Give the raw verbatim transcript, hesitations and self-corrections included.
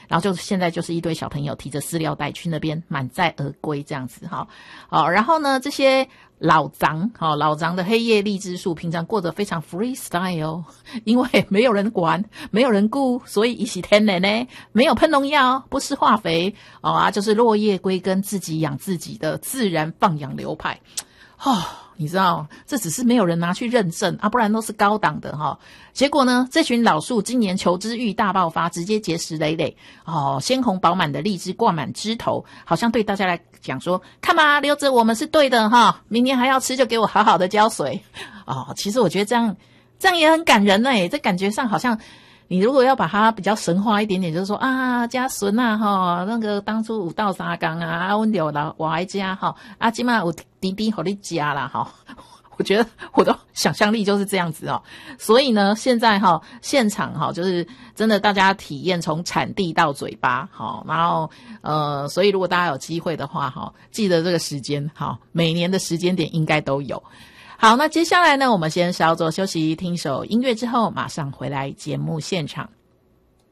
然后就现在就是一堆小朋友提着饲料袋去那边满载而归这样子哈。好，然后呢这些老长好老长的黑叶荔枝树平常过得非常 freestyle 哦，因为没有人管没有人顾，所以一起天然呢，没有喷农药不施化肥哦啊，就是落叶归根，自己养自己的自然放养流派哦。你知道这只是没有人拿去认证啊，不然都是高档的哈。结果呢这群老树今年求知欲大爆发，直接结实累累哦，鲜红饱满的荔枝挂满枝头，好像对大家来讲说，看嘛留着我们是对的哈，明年还要吃就给我好好的浇水哦。其实我觉得这样这样也很感人耶，这感觉上好像你如果要把它比较神化一点点，就是说啊，家孙啊哈，那个当初有斗三工啊，啊，阮就老我爱家哈，啊，今嘛有弟弟给你加啦哈。我觉得我的想象力就是这样子哦，所以呢，现在哈现场哈就是真的大家体验从产地到嘴巴好，然后呃，所以如果大家有机会的话哈，记得这个时间好，每年的时间点应该都有。好，那接下来呢，我们先稍作休息，听首音乐之后，马上回来节目现场。